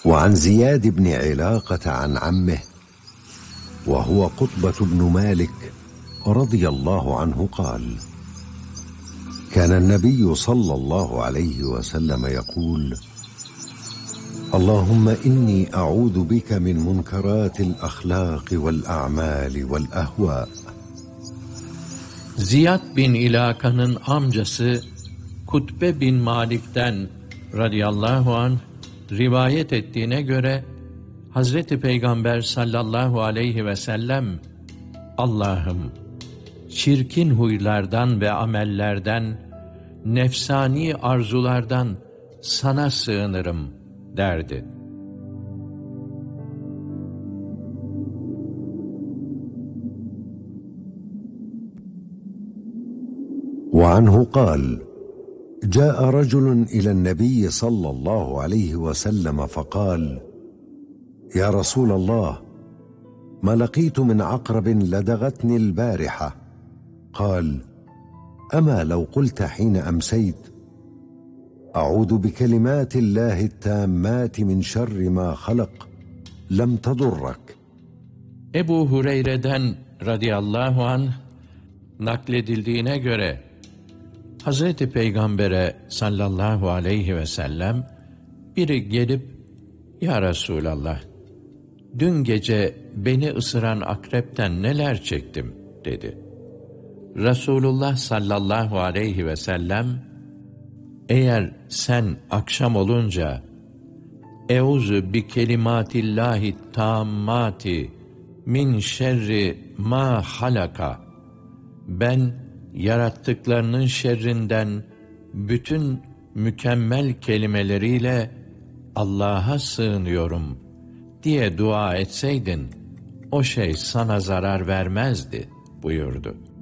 وعن زياد بن علاقة عن عمه وهو قطبة بن مالك رضي الله عنه قال: كان النبي صلى الله عليه وسلم يقول: اللهم إني أعوذ بك من منكرات الأخلاق والأعمال والأهواء. Ziyad bin İlaka'nın amcası Kutbe bin Malik'ten radıyallahu anh rivayet ettiğine göre Hazreti Peygamber sallallahu aleyhi ve sellem, Allah'ım çirkin huylardan ve amellerden, nefsani arzulardan sana sığınırım derdi. وعنه قال: جاء رجل إلى النبي صلى الله عليه وسلم فقال: يا رسول الله، ما لقيت من عقرب لدغتني البارحة. قال: أما لو قلت حين أمسيت: أعوذ بكلمات الله التامات من شر ما خلق لم تضرك. Ebu Hureyre'den radıyallahu anh nakledildiğine göre Hazreti Peygamber'e sallallahu aleyhi ve sellem biri gelip, ya Resulallah, dün gece beni ısıran akrepten neler çektim dedi. Resulullah sallallahu aleyhi ve sellem, eğer sen akşam olunca Euzu bi kelimatillahi tammati min şerri ma halaka, ben yarattıklarının şerrinden bütün mükemmel kelimeleriyle Allah'a sığınıyorum diye dua etseydin, o şey sana zarar vermezdi buyurdu.